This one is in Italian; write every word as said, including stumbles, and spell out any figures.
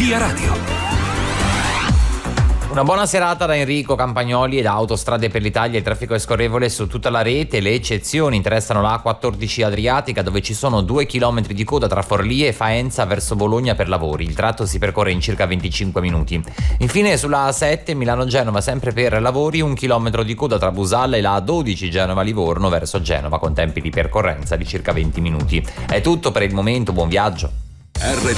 Via Radio. Una buona serata da Enrico Campagnoli e da Autostrade per l'Italia. Il traffico è scorrevole su tutta la rete. Le eccezioni interessano la A quattordici Adriatica, dove ci sono due chilometri di coda tra Forlì e Faenza verso Bologna per lavori. Il tratto si percorre in circa venticinque minuti. Infine sulla A sette Milano-Genova, sempre per lavori, un chilometro di coda tra Busalla e la A dodici Genova-Livorno verso Genova, con tempi di percorrenza di circa venti minuti. È tutto per il momento, buon viaggio. R